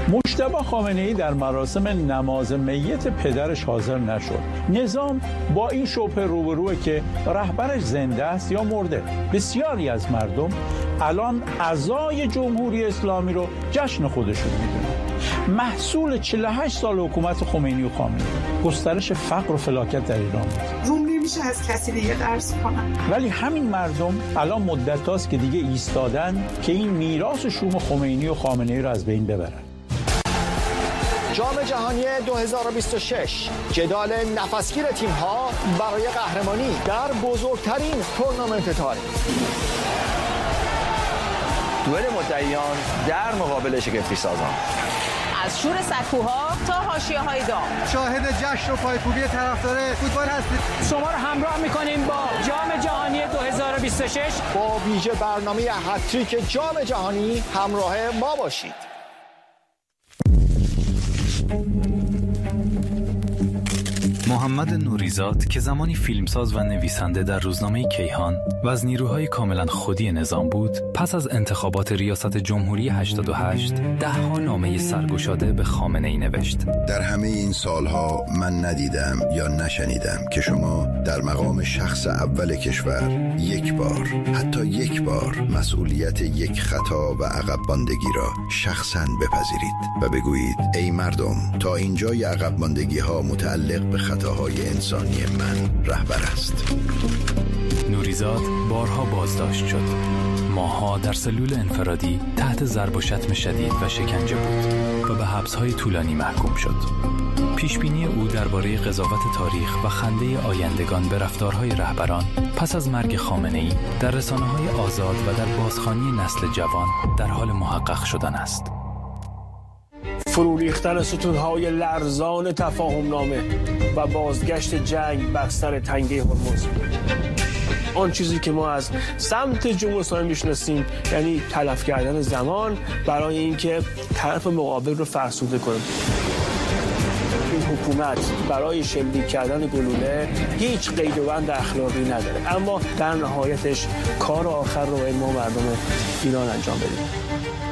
مجتبی خامنه‌ای در مراسم نماز میت پدرش حاضر نشد. نظام با این شبهه روبروه که رهبرش زنده است یا مرده. بسیاری از مردم الان عزای جمهوری اسلامی رو جشن خودشون میدونن. محصول 48 سال حکومت خمینی و خامنه‌ای، گسترش فقر و فلاکت در ایران بود. روم نمیشه از کسی دیگه درس کنن. ولی همین مردم الان مدت هاست که دیگه ایستادن که این میراث شوم خمینی و خامنه‌ای رو از بین ببرن. جام جهانی 2026 جدال نفسگیر تیم‌ها برای قهرمانی در بزرگترین تورنمنت تاریخ. دوئل مدعیان در مقابل شگفتی سازان. از شور سکوها تا حاشیه‌های داغ. شاهد جشن و پایکوبی طرفدار فوتبال هستید. شما رو همراه می‌کنیم با جام جهانی 2026 با ویژه برنامه هتریک جام جهانی همراه ما باشید. محمد نوریزاد که زمانی فیلمساز و نویسنده در روزنامه کیهان و از نیروهای کاملا خودی نظام بود، پس از انتخابات ریاست جمهوری 88 ده‌ها نامه سرگشاده به خامنه‌ای نوشت. در همه این سالها من ندیدم یا نشنیدم که شما در مقام شخص اول کشور حتی یک بار مسئولیت یک خطا و عقب ماندگی را شخصاً بپذیرید و بگویید ای مردم، تا اینجای عقب ماندگی ها متعلق به خطاهای انسانی من رهبر است. نوریزاد بارها بازداشت شد. ماه‌ها در سلول انفرادی تحت ضرب و شتم شدید و شکنجه بود و به حبس‌های طولانی محکوم شد. پیشبینی او درباره قضاوت تاریخ و خنده آیندگان به رفتارهای رهبران پس از مرگ خامنه‌ای در رسانه‌های آزاد و در بازخوانی نسل جوان در حال محقق شدن است. فرو ریختن ستون‌های لرزان تفاهم‌نامه و بازگشت جنگ بر سر تنگه هرمز. آن چیزی که ما از سمت جمهوری اسلامی میشناسیم، یعنی تلف کردن زمان برای اینکه طرف مقابل رو فرسوده کنه. این حکومت برای شلیک کردن گلوله هیچ قید و بند اخلاقی نداره، اما در نهایتش کار آخر رو باید ما مردم ایران انجام بدیم.